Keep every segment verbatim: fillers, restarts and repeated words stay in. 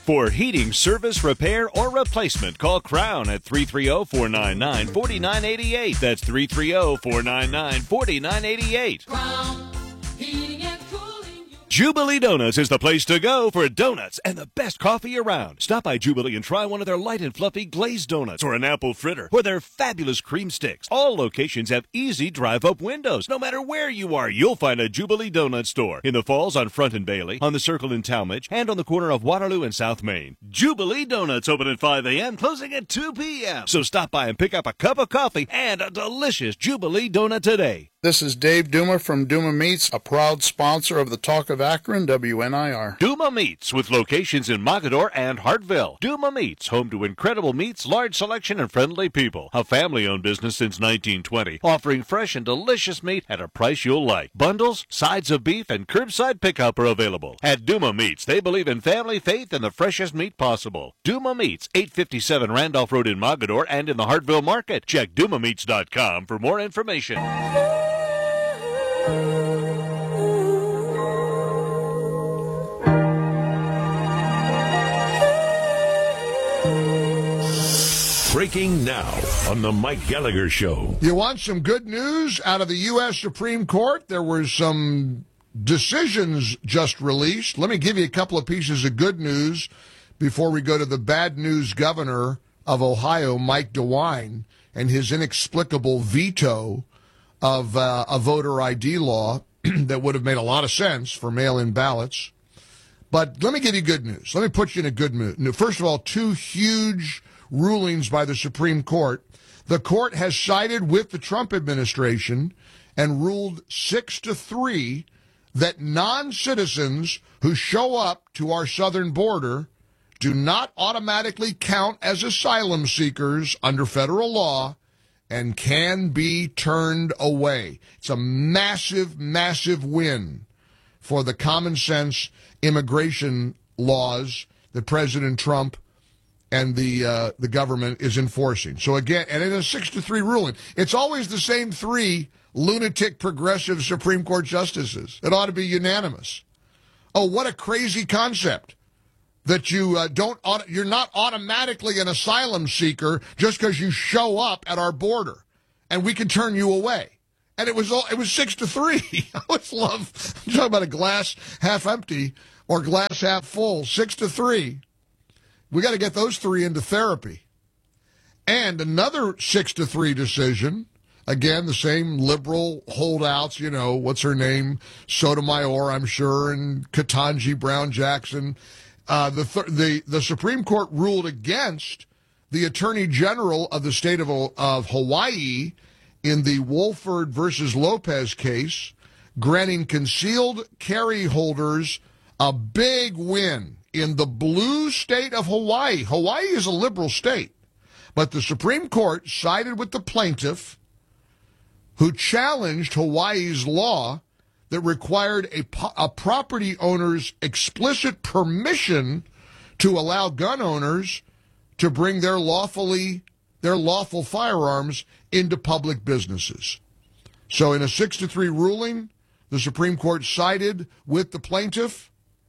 For heating, service, repair, or replacement, call Crown at three three zero, four nine nine, four nine eight eight. That's three three zero, four nine nine, four nine eight eight. Crown Heating and Cooling. Jubilee Donuts is the place to go for donuts and the best coffee around. Stop by Jubilee and try one of their light and fluffy glazed donuts or an apple fritter or their fabulous cream sticks. All locations have easy drive-up windows. No matter where you are, you'll find a Jubilee Donut store. In the Falls on Front and Bailey, on the Circle in Talmadge, and on the corner of Waterloo and South Main. Jubilee Donuts open at five a.m., closing at two p.m. So stop by and pick up a cup of coffee and a delicious Jubilee Donut today. This is Dave Duma from Duma Meats, a proud sponsor of the Talk of Akron, W N I R. Duma Meats, with locations in Mogadore and Hartville. Duma Meats, home to incredible meats, large selection, and friendly people. A family-owned business since nineteen twenty, offering fresh and delicious meat at a price you'll like. Bundles, sides of beef, and curbside pickup are available. At Duma Meats, they believe in family, faith, and the freshest meat possible. Duma Meats, eight fifty-seven Randolph Road in Mogadore and in the Hartville Market. Check duma meats dot com for more information. Breaking now on the Mike Gallagher Show. You want some good news out of the U S Supreme Court? There were some decisions just released. Let me give you a couple of pieces of good news before we go to the bad news governor of Ohio, Mike DeWine, and his inexplicable veto of uh, a voter I D law that would have made a lot of sense for mail-in ballots. But let me give you good news. Let me put you in a good mood. First of all, two huge rulings by the Supreme Court. The court has sided with the Trump administration and ruled six to three that non-citizens who show up to our southern border do not automatically count as asylum seekers under federal law and can be turned away. It's a massive, massive win for the common sense immigration laws that President Trump and the uh, the government is enforcing. So again, and in a six to three ruling, it's always the same three lunatic progressive Supreme Court justices. It ought to be unanimous. Oh, what a crazy concept that you uh, don't you're not automatically an asylum seeker just because you show up at our border, and we can turn you away. And it was all it was six to three. I always love talking about a glass half empty or glass half full. Six to three. We got to get those three into therapy. And another six to three decision. Again, the same liberal holdouts, you know, what's her name? Sotomayor, I'm sure, and Ketanji Brown Jackson. Uh, the, th- the the Supreme Court ruled against the Attorney General of the state of, of Hawaii in the Wolford versus Lopez case, granting concealed carry holders a big win in the blue state of Hawaii. Hawaii is a liberal state, but the Supreme Court sided with the plaintiff who challenged Hawaii's law that required a, a property owner's explicit permission to allow gun owners to bring their lawfully their lawful firearms into public businesses. So in a six to three ruling, the Supreme Court sided with the plaintiff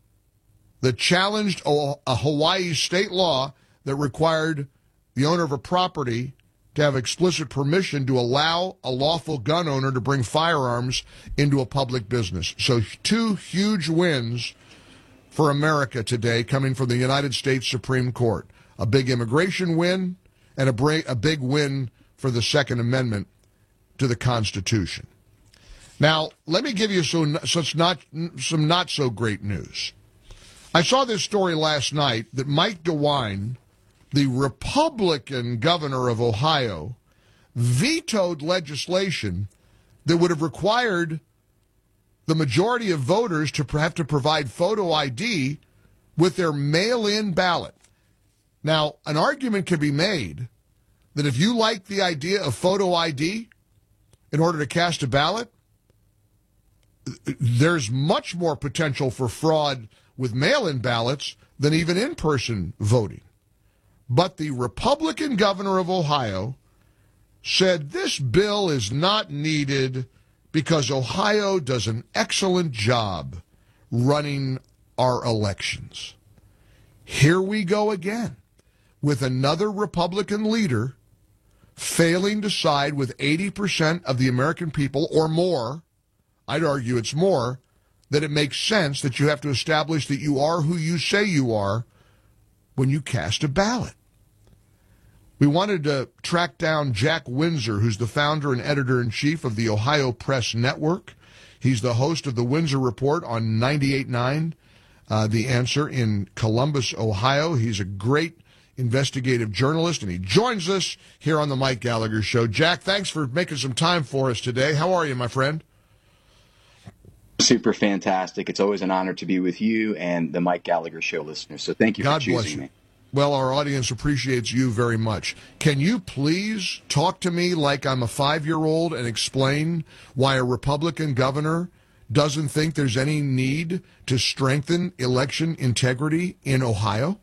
that challenged a, a Hawaii state law that required the owner of a property to have explicit permission to allow a lawful gun owner to bring firearms into a public business. So two huge wins for America today coming from the United States Supreme Court. A big immigration win and a, bra- a big win for the Second Amendment to the Constitution. Now, let me give you some, such not, some not so great news. I saw this story last night that Mike DeWine, the Republican governor of Ohio, vetoed legislation that would have required the majority of voters to have to provide photo I D with their mail-in ballot. Now, an argument can be made that if you like the idea of photo I D in order to cast a ballot, there's much more potential for fraud with mail-in ballots than even in-person voting. But the Republican governor of Ohio said this bill is not needed because Ohio does an excellent job running our elections. Here we go again with another Republican leader failing to side with eighty percent of the American people or more. I'd argue it's more, that it makes sense that you have to establish that you are who you say you are when you cast a ballot. We wanted to track down Jack Windsor, who's the founder and editor-in-chief of the Ohio Press Network. He's the host of the Windsor Report on ninety-eight point nine, uh, The Answer in Columbus, Ohio. He's a great investigative journalist, and he joins us here on the Mike Gallagher Show. Jack, thanks for making some time for us today. How are you, my friend? Super fantastic. It's always an honor to be with you and the Mike Gallagher Show listeners. So thank you God for choosing bless you. me. Well, our audience appreciates you very much. Can you please talk to me like I'm a five-year-old and explain why a Republican governor doesn't think there's any need to strengthen election integrity in Ohio?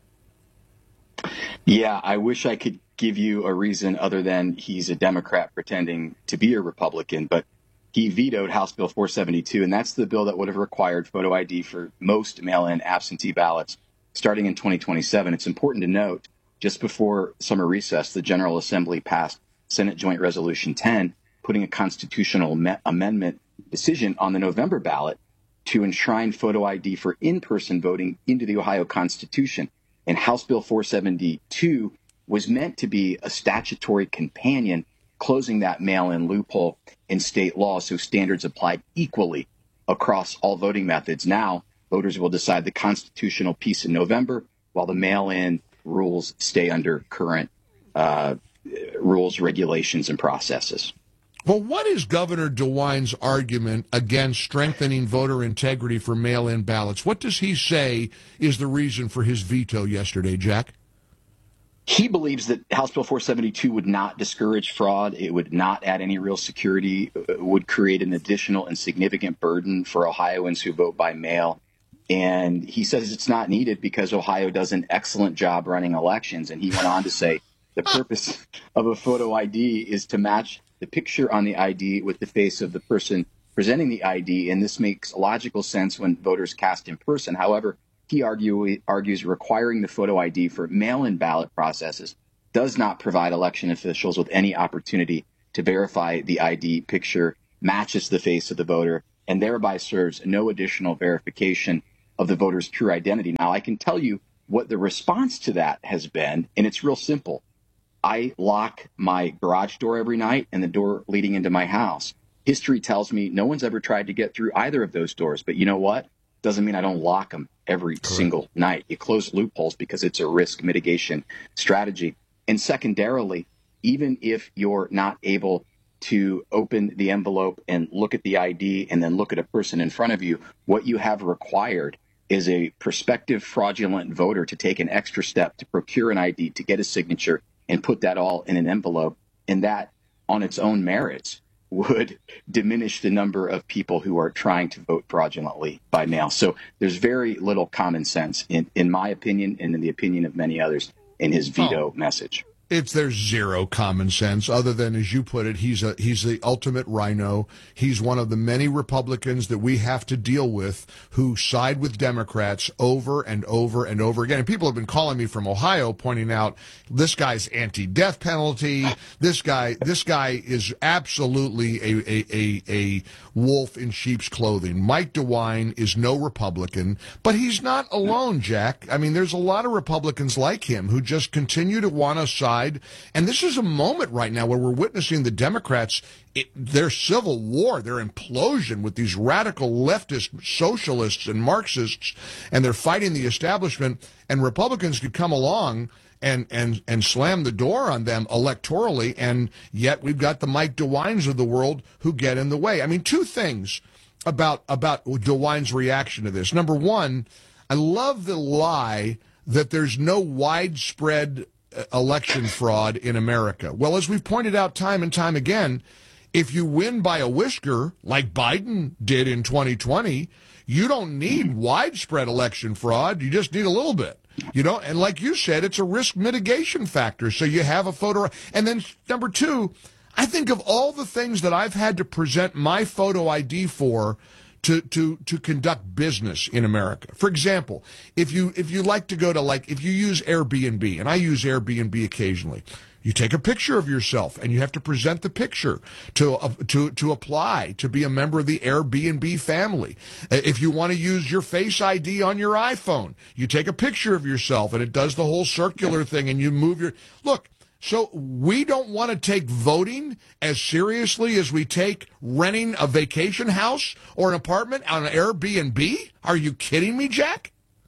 Yeah, I wish I could give you a reason other than he's a Democrat pretending to be a Republican, but he vetoed House Bill four seventy-two, and that's the bill that would have required photo I D for most mail-in absentee ballots starting in twenty twenty-seven. It's important to note, just before summer recess, the General Assembly passed Senate Joint Resolution ten, putting a constitutional me- amendment decision on the November ballot to enshrine photo I D for in-person voting into the Ohio Constitution. And House Bill four seventy-two was meant to be a statutory companion, closing that mail-in loophole in state law so standards applied equally across all voting methods. Now, voters will decide the constitutional piece in November, while the mail-in rules stay under current uh, rules, regulations, and processes. Well, what is Governor DeWine's argument against strengthening voter integrity for mail-in ballots? What does he say is the reason for his veto yesterday, Jack? He believes that House Bill four seventy-two would not discourage fraud. It would not add any real security, would create an additional and significant burden for Ohioans who vote by mail. And he says it's not needed because Ohio does an excellent job running elections. And he went on to say the purpose of a photo I D is to match the picture on the I D with the face of the person presenting the I D. And this makes logical sense when voters cast in person. However, he argue, argues requiring the photo I D for mail-in ballot processes does not provide election officials with any opportunity to verify the I D picture matches the face of the voter and thereby serves no additional verification of the voter's true identity. Now, I can tell you what the response to that has been, and it's real simple. I lock my garage door every night and the door leading into my house. History tells me no one's ever tried to get through either of those doors. But you know what? Doesn't mean I don't lock them every Correct. single night. You close loopholes because it's a risk mitigation strategy. And secondarily, even if you're not able to open the envelope and look at the I D and then look at a person in front of you, what you have required is a prospective fraudulent voter to take an extra step to procure an I D, to get a signature, and put that all in an envelope. And that, on its own merits, would diminish the number of people who are trying to vote fraudulently by mail. So there's very little common sense, in, in my opinion, and in the opinion of many others, in his veto oh. message. It's there's zero common sense other than, as you put it, he's a he's the ultimate rhino. He's one of the many Republicans that we have to deal with who side with Democrats over and over and over again. And people have been calling me from Ohio pointing out this guy's anti-death penalty. This guy this guy is absolutely a a, a, a wolf in sheep's clothing. Mike DeWine is no Republican, but he's not alone, Jack. I mean, there's a lot of Republicans like him who just continue to want to side. And this is a moment right now where we're witnessing the Democrats, it, their civil war, their implosion with these radical leftist socialists and Marxists, and they're fighting the establishment, and Republicans could come along and, and, and slam the door on them electorally, and yet we've got the Mike DeWines of the world who get in the way. I mean, two things about, about DeWine's reaction to this. Number one, I love the lie that there's no widespread election fraud in America. Well, as we've pointed out time and time again, if you win by a whisker, like Biden did in twenty twenty, you don't need widespread election fraud. You just need a little bit. You know, and like you said, it's a risk mitigation factor. So you have a photo. And then number two, I think of all the things that I've had to present my photo I D for to, to, to conduct business in America. For example, if you, if you like to go to like, if you use Airbnb, and I use Airbnb occasionally, you take a picture of yourself and you have to present the picture to, uh, to, to apply to be a member of the Airbnb family. Uh, If you want to use your Face I D on your iPhone, you take a picture of yourself and it does the whole circular thing and you move your, look, so we don't want to take voting as seriously as we take renting a vacation house or an apartment on an Airbnb? Are you kidding me, Jack?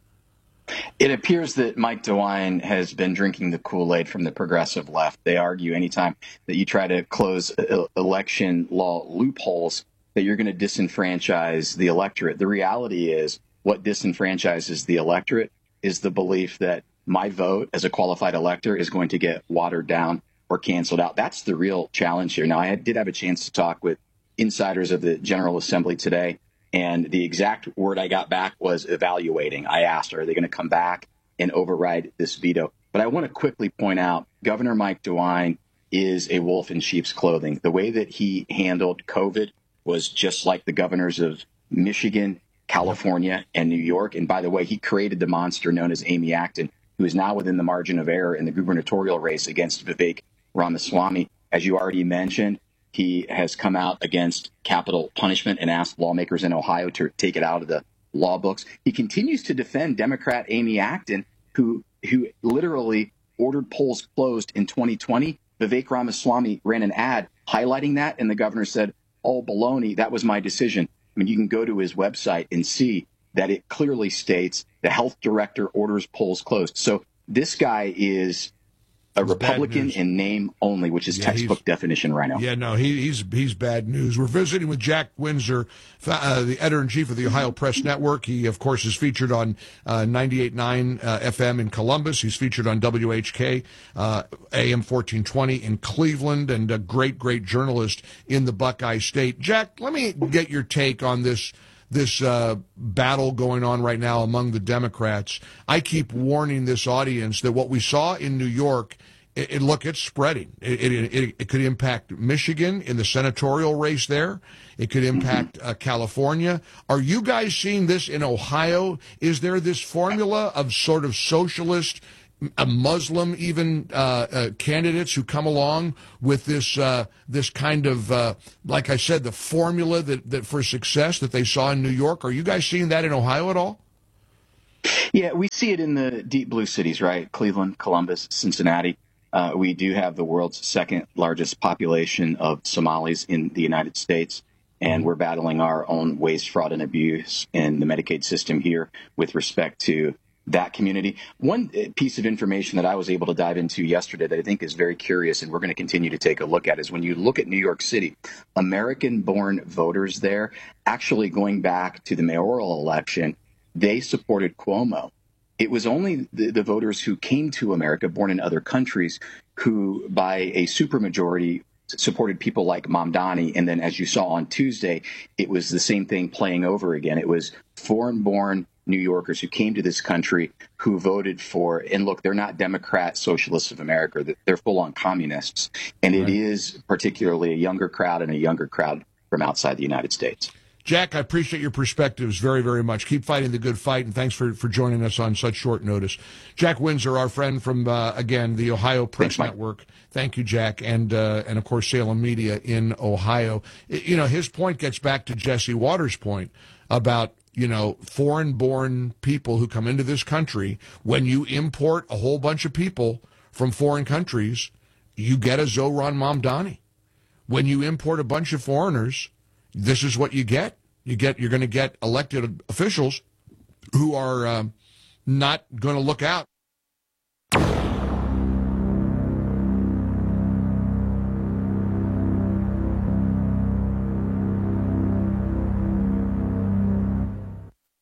It appears that Mike DeWine has been drinking the Kool-Aid from the progressive left. They argue anytime that you try to close election law loopholes that you're going to disenfranchise the electorate. The reality is what disenfranchises the electorate is the belief that my vote as a qualified elector is going to get watered down or canceled out. That's the real challenge here. Now, I did have a chance to talk with insiders of the General Assembly today, and the exact word I got back was evaluating. I asked, are they going to come back and override this veto? But I want to quickly point out, Governor Mike DeWine is a wolf in sheep's clothing. The way that he handled COVID was just like the governors of Michigan, California, and New York. And by the way, he created the monster known as Amy Acton, who is now within the margin of error in the gubernatorial race against Vivek Ramaswamy. As you already mentioned, he has come out against capital punishment and asked lawmakers in Ohio to take it out of the law books. He continues to defend Democrat Amy Acton, who who literally ordered polls closed in twenty twenty. Vivek Ramaswamy ran an ad highlighting that, and the governor said, oh, baloney, that was my decision. I mean, you can go to his website and see that it clearly states the health director orders polls closed. So this guy is a It's Republican in name only, which is Yeah, textbook he's- definition right now. Yeah, no, he, he's he's bad news. We're visiting with Jack Windsor, uh, the editor-in-chief of the Ohio Press Network. He, of course, is featured on uh, ninety-eight point nine uh, F M in Columbus. He's featured on W H K, uh, A M fourteen twenty in Cleveland, and a great, great journalist in the Buckeye State. Jack, let me get your take on this this uh, battle going on right now among the Democrats. I keep warning this audience that what we saw in New York, it, it, look, it's spreading. It, it, it, it could impact Michigan in the senatorial race there. It could impact uh, California. Are you guys seeing this in Ohio? Is there this formula of sort of socialist, a Muslim even uh, uh, candidates who come along with this uh, this kind of, uh, like I said, the formula that, that for success that they saw in New York? Are you guys seeing that in Ohio at all? Yeah, we see it in the deep blue cities, right? Cleveland, Columbus, Cincinnati. Uh, we do have the world's second largest population of Somalis in the United States, and we're battling our own waste, fraud, and abuse in the Medicaid system here with respect to that community. One piece of information that I was able to dive into yesterday that I think is very curious, and we're going to continue to take a look at, is when you look at New York City, American-born voters there, actually going back to the mayoral election, they supported Cuomo. It was only the, the voters who came to America, born in other countries, who by a supermajority supported people like Mamdani. And then, as you saw on Tuesday, it was the same thing playing over again. It was foreign-born New Yorkers who came to this country who voted for, and look, they're not Democrat Socialists of America. They're full-on communists. And it is particularly a younger crowd and a younger crowd from outside the United States. Jack, I appreciate your perspectives very, very much. Keep fighting the good fight, and thanks for, for joining us on such short notice. Jack Windsor, our friend from, uh, again, the Ohio Press Thanks, Network. Thank you, Jack, and, uh, and of course, Salem Media in Ohio. You know, his point gets back to Jesse Waters' point about, you know, foreign-born people who come into this country. When you import a whole bunch of people from foreign countries, you get a Zohran Mamdani. When you import a bunch of foreigners, this is what you get. You get you're going to get elected officials who are um, not going to look out.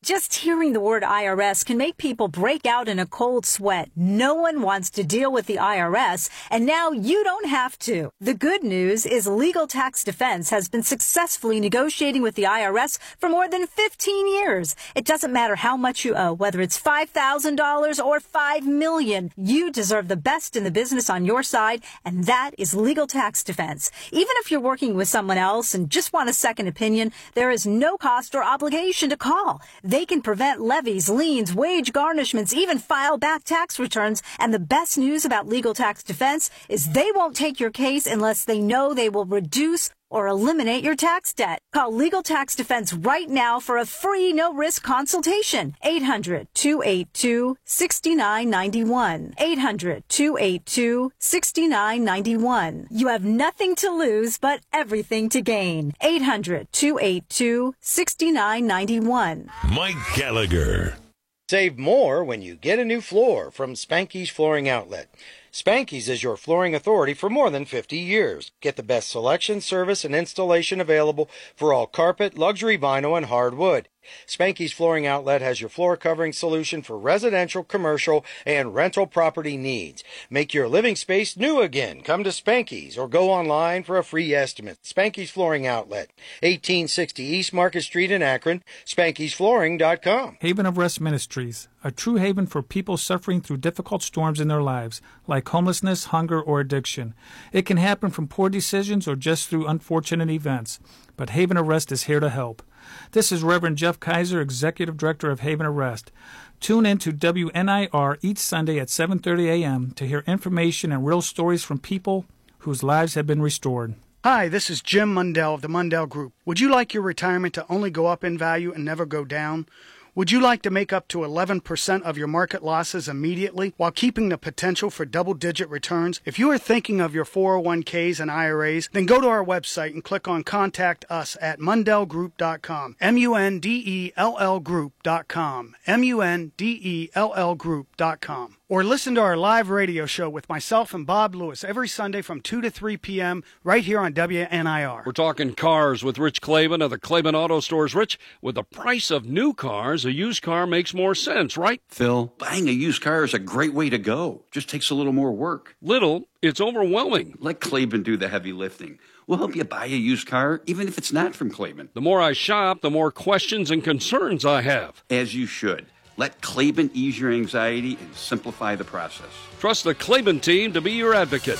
Just hearing the word I R S can make people break out in a cold sweat. No one wants to deal with the I R S, and now you don't have to. The good news is Legal Tax Defense has been successfully negotiating with the I R S for more than fifteen years. It doesn't matter how much you owe, whether it's five thousand dollars or five million dollars. You deserve the best in the business on your side, and that is Legal Tax Defense. Even if you're working with someone else and just want a second opinion, there is no cost or obligation to call. They can prevent levies, liens, wage garnishments, even file back tax returns. And the best news about Legal Tax Defense is they won't take your case unless they know they will reduce or eliminate your tax debt. Call Legal Tax Defense right now for a free no-risk consultation. eight hundred, two eight two, six nine nine one. eight hundred, two eight two, six nine nine one. You have nothing to lose but everything to gain. eight hundred, two eight two, six nine nine one. Mike Gallagher. Save more when you get a new floor from Spanky's Flooring Outlet. Spanky's is your flooring authority for more than fifty years. Get the best selection, service, and installation available for all carpet, luxury vinyl, and hardwood. Spanky's Flooring Outlet has your floor covering solution for residential, commercial, and rental property needs. Make your living space new again. Come to Spanky's or go online for a free estimate. Spanky's Flooring Outlet, eighteen sixty East Market Street in Akron, Spankys Flooring dot com. Haven of Rest Ministries, a true haven for people suffering through difficult storms in their lives, like homelessness, hunger, or addiction. It can happen from poor decisions or just through unfortunate events, but Haven of Rest is here to help. This is Reverend Jeff Kaiser, Executive Director of Haven of Rest. Tune in to W N I R each Sunday at seven thirty a.m. to hear information and real stories from people whose lives have been restored. Hi, this is Jim Mundell of the Mundell Group. Would you like your retirement to only go up in value and never go down? Would you like to make up to eleven percent of your market losses immediately while keeping the potential for double-digit returns? If you are thinking of your four oh one k's and I R As, then go to our website and click on Contact Us at mundell group dot com. M U N D E L L group dot com. M U N D E L L group dot com. Or listen to our live radio show with myself and Bob Lewis every Sunday from two to three p.m. right here on W N I R. We're talking cars with Rich Klaban of the Klaban Auto Stores. Rich, with the price of new cars, a used car makes more sense, right? Phil, buying a used car is a great way to go. Just takes a little more work. Little? It's overwhelming. Let Klaban do the heavy lifting. We'll help you buy a used car, even if it's not from Klaban. The more I shop, the more questions and concerns I have. As you should. Let Klaban ease your anxiety and simplify the process. Trust the Klaban team to be your advocate.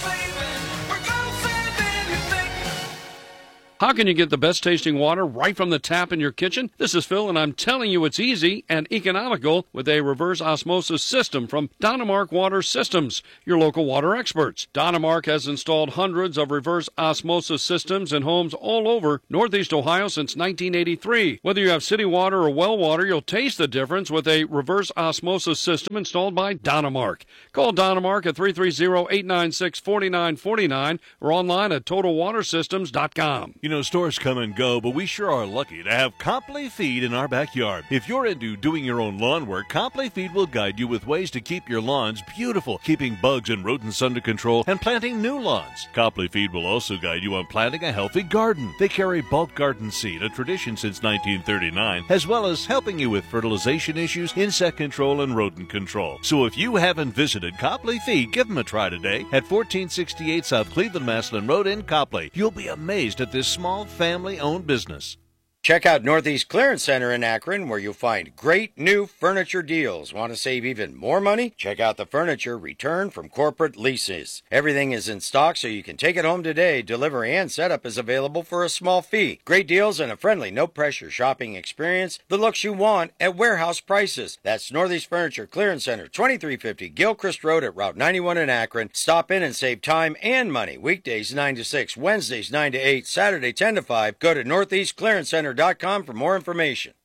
How can you get the best tasting water right from the tap in your kitchen? This is Phil, and I'm telling you it's easy and economical with a reverse osmosis system from Donamark Water Systems, your local water experts. Donamark has installed hundreds of reverse osmosis systems in homes all over Northeast Ohio since nineteen eighty-three. Whether you have city water or well water, you'll taste the difference with a reverse osmosis system installed by Donamark. Call Donamark at three three zero, eight nine six, four nine four nine or online at total water systems dot com. You know, stores come and go, but we sure are lucky to have Copley Feed in our backyard. If you're into doing your own lawn work, Copley Feed will guide you with ways to keep your lawns beautiful, keeping bugs and rodents under control, and planting new lawns. Copley Feed will also guide you on planting a healthy garden. They carry bulk garden seed, a tradition since nineteen thirty-nine, as well as helping you with fertilization issues, insect control, and rodent control. So if you haven't visited Copley Feed, give them a try today at fourteen sixty-eight South Cleveland Maslin Road in Copley. You'll be amazed at this small family-owned business. Check out Northeast Clearance Center in Akron, where you'll find great new furniture deals. Want to save even more money? Check out the furniture returned from corporate leases. Everything is in stock, so you can take it home today. Delivery and setup is available for a small fee. Great deals and a friendly, no-pressure shopping experience. The looks you want at warehouse prices. That's Northeast Furniture Clearance Center, twenty-three fifty Gilchrist Road at Route ninety-one in Akron. Stop in and save time and money. Weekdays nine to six, Wednesdays nine to eight, Saturday ten to five. Go to northeast clearance center dot com for more information.